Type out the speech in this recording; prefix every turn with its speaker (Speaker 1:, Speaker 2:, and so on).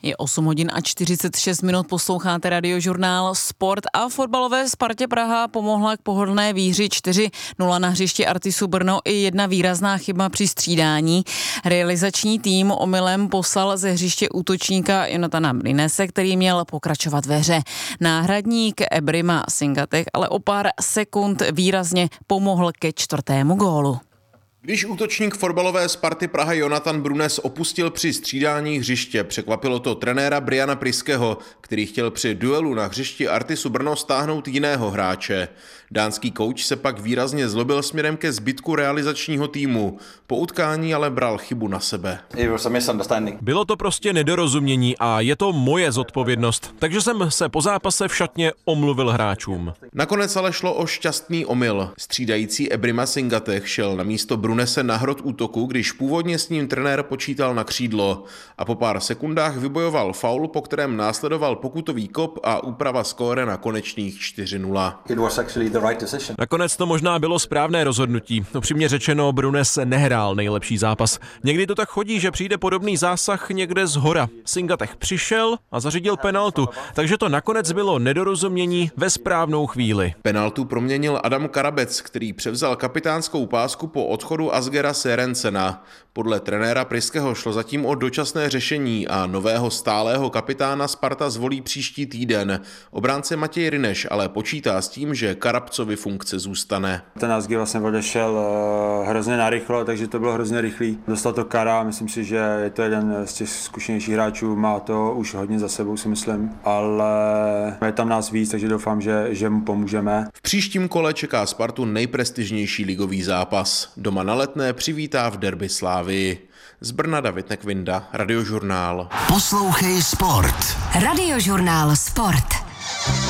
Speaker 1: Je 8 hodin a 46 minut, posloucháte Radiožurnál Sport a fotbalové Spartě Praha pomohla k pohodlné výhře 4-0 na hřišti Artisu Brno i jedna výrazná chyba při střídání. Realizační tým omylem poslal ze hřiště útočníka Jonathana Brunese, který měl pokračovat ve hře. Náhradník Ebrima Singatech ale o pár sekund výrazně pomohl ke 4. gólu.
Speaker 2: Když útočník fotbalové Sparty Praha Jonathan Brunes opustil při střídání hřiště, překvapilo to trenéra Briana Priského, který chtěl při duelu na hřišti Artisu Brno stáhnout jiného hráče. Dánský kouč se pak výrazně zlobil směrem ke zbytku realizačního týmu. Po utkání ale bral chybu na sebe.
Speaker 3: Bylo to prostě nedorozumění a je to moje zodpovědnost, takže jsem se po zápase v šatně omluvil hráčům.
Speaker 2: Nakonec ale šlo o šťastný omyl. Střídající Ebrima Singatech šel na místo Brunese na hrot útoku, když původně s ním trenér počítal na křídlo a po pár sekundách vybojoval faul, po kterém následoval pokutový kop a úprava skóre na konečných 4-0.
Speaker 3: Nakonec to možná bylo správné rozhodnutí. Upřímně řečeno, Brunes nehrál nejlepší zápas. Někdy to tak chodí, že přijde podobný zásah někde zhora. Singatech přišel a zařídil penaltu, takže to nakonec bylo nedorozumění ve správnou chvíli.
Speaker 2: Penaltu proměnil Adam Karabec, který převzal kapitánskou pásku po odchodu Asgera Sørensena. Podle trenéra Priského šlo zatím o dočasné řešení a nového stálého kapitána Sparta zvolí příští týden. Obránce Matěj Ryneš ale počítá s tím, že Karabcovi funkce zůstane.
Speaker 4: Ten Asger vlastně odešel hrozně narychlo, takže to bylo hrozně rychlý. Dostal to Kara, myslím si, že je to jeden z těch zkušenějších hráčů, má to už hodně za sebou, si myslím, ale je tam nás víc, takže doufám, že mu pomůžeme.
Speaker 2: V příštím kole čeká Spartu nejprestižnější ligový zápas. Doma na Letné přivítá v derby Slávii. Z Brna David Nekvinda, Radiožurnál.
Speaker 5: Poslouchej Sport.
Speaker 6: Radiožurnál Sport.